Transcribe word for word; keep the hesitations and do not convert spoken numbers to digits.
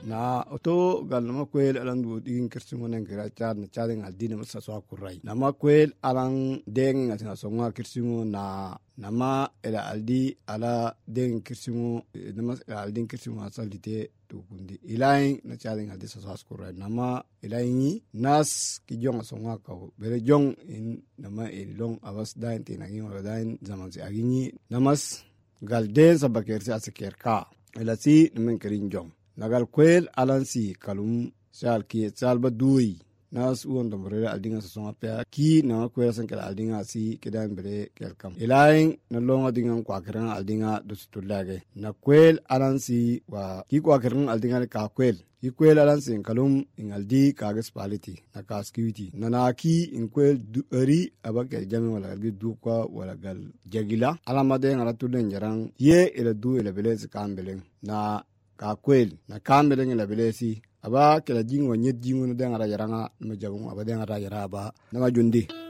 na oto gal nama kwel alan du digin kirsingo nen gira chad na chading al dina masa so akurai nama kwel alan deng atinga songa kirsingo na nama ila aldi ala deng kirsingo nama ila aldin kirsingo asalite tukundi ilain na chading al disa so akurai nama ilaini nas ki jong songa ka bere jong in nama ilong awas dain tinagi wala dain zaman si agini namas gal den sabakersi asikerka elasi nemen kerin jong nagal kwel alansi kalum sal ki sal badui nas uon dombre aldinga songa pe ki na kwel san kala aldinga si kedan bere kelkam elain na longa dinga kwa keran aldinga dustulage na kwel alansi wa ki kwa keran aldinga ka kwel ki kwel alansi kalum ingaldi kages paliti na kaskiwiti na na ki in kwel eri abake jami wala gi dukwa wala gal jagila alamade ngara tulen jarang ye ila du ila belezi kambelen na ka kwel na kambelen ila belezi aba kala jingo nyet jingo no dengara yaranga no jabu aba dengara yaraba na majundi